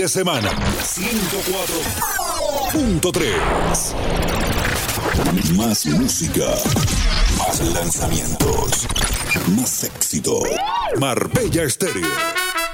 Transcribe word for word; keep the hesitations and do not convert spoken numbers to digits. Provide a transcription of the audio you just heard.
de semana. ciento cuatro punto tres. Más música, más lanzamientos, más éxito. Marbella Estéreo.